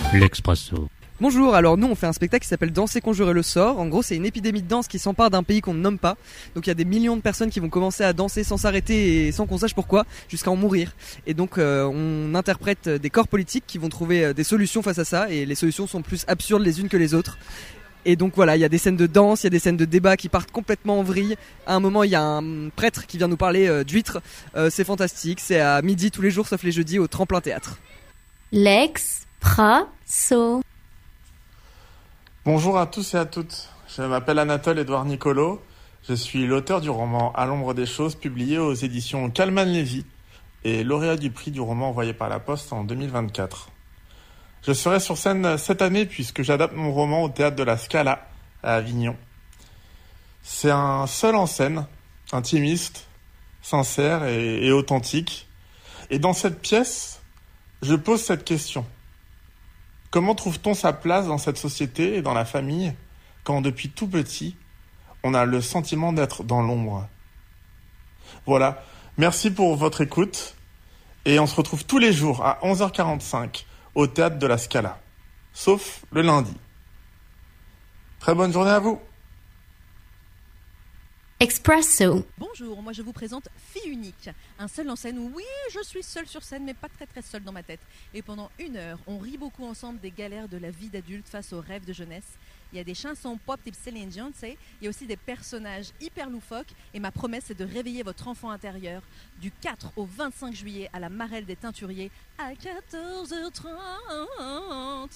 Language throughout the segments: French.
L'Expresso. Bonjour, alors nous on fait un spectacle qui s'appelle Danser, conjurer le sort. En gros c'est une épidémie de danse qui s'empare d'un pays qu'on ne nomme pas. Donc il y a des millions de personnes qui vont commencer à danser sans s'arrêter et sans qu'on sache pourquoi, jusqu'à en mourir. Et donc on interprète des corps politiques qui vont trouver des solutions face à ça. Et les solutions sont plus absurdes les unes que les autres. Et donc voilà, il y a des scènes de danse, il y a des scènes de débat qui partent complètement en vrille. À un moment il y a un prêtre qui vient nous parler d'huîtres. C'est fantastique, c'est à midi tous les jours sauf les jeudis au Tremplin Théâtre. L'Expresso. Bonjour à tous et à toutes, je m'appelle Anatole Édouard Nicolo, je suis l'auteur du roman À l'ombre des choses publié aux éditions Calman-Lévy et lauréat du prix du roman envoyé par la Poste en 2024. Je serai sur scène cette année puisque j'adapte mon roman au théâtre de la Scala à Avignon. C'est un seul en scène, intimiste, sincère et authentique. Et dans cette pièce, je pose cette question. Comment trouve-t-on sa place dans cette société et dans la famille quand depuis tout petit, on a le sentiment d'être dans l'ombre ? Voilà, merci pour votre écoute et on se retrouve tous les jours à 11h45 au Théâtre de la Scala, sauf le lundi. Très bonne journée à vous. Expresso. Bonjour, moi je vous présente Fille Unique, un seul en scène où oui, je suis seule sur scène mais pas très seule dans ma tête. Et pendant 1 heure, on rit beaucoup ensemble des galères de la vie d'adulte face aux rêves de jeunesse. Il y a des chansons pop type Céline Dion, tu sais. Il y a aussi des personnages hyper loufoques et ma promesse c'est de réveiller votre enfant intérieur du 4 au 25 juillet à la Marelle des Teinturiers à 14h30.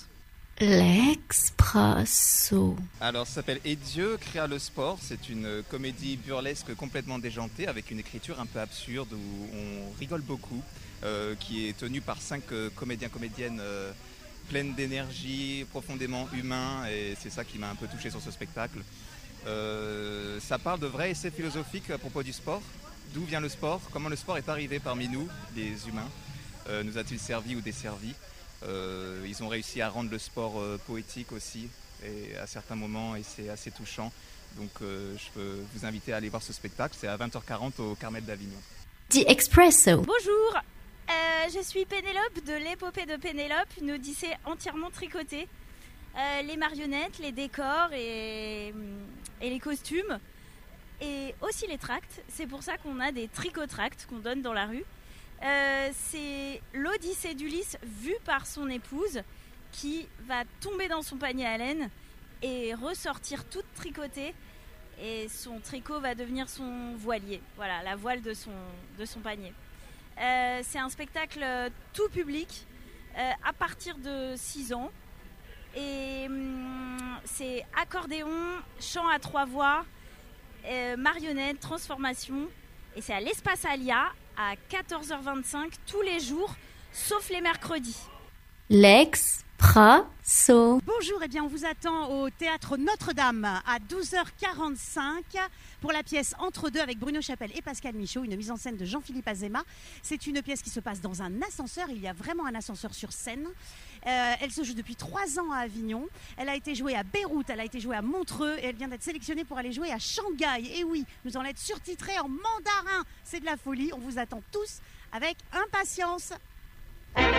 L'Expresso. Alors, ça s'appelle Et Dieu créa le sport. C'est une comédie burlesque complètement déjantée avec une écriture un peu absurde où on rigole beaucoup, qui est tenue par 5 comédiens-comédiennes pleines d'énergie, profondément humains, et c'est ça qui m'a un peu touché sur ce spectacle. Ça parle de vrais essais philosophiques à propos du sport. D'où vient le sport ? Comment le sport est arrivé parmi nous, les humains ? Nous a-t-il servi ou desservi ? Ils ont réussi à rendre le sport poétique aussi et à certains moments et c'est assez touchant, donc je peux vous inviter à aller voir ce spectacle, c'est à 20h40 au Carmel d'Avignon. The Expresso. Bonjour, je suis Pénélope de l'épopée de Pénélope, une odyssée entièrement tricotée. Les marionnettes, les décors et les costumes et aussi les tracts, c'est pour ça qu'on a des tricotracts qu'on donne dans la rue. C'est l'odyssée d'Ulysse vue par son épouse qui va tomber dans son panier à laine et ressortir toute tricotée et son tricot va devenir son voilier, voilà, la voile de son panier. C'est un spectacle tout public à partir de 6 ans et c'est accordéon, chant à 3 voix, marionnette, transformation et c'est à l'Espace Alia à 14h25 tous les jours, sauf les mercredis. L'Expresso. Bonjour, on vous attend au Théâtre Notre-Dame à 12h45 pour la pièce Entre deux avec Bruno Chapelle et Pascal Michaud, une mise en scène de Jean-Philippe Azéma. C'est une pièce qui se passe dans un ascenseur, il y a vraiment un ascenseur sur scène. Elle se joue depuis 3 ans à Avignon, elle a été jouée à Beyrouth, elle a été jouée à Montreux et elle vient d'être sélectionnée pour aller jouer à Shanghai. Et oui, nous allons être surtitrés en mandarin, c'est de la folie, on vous attend tous avec impatience.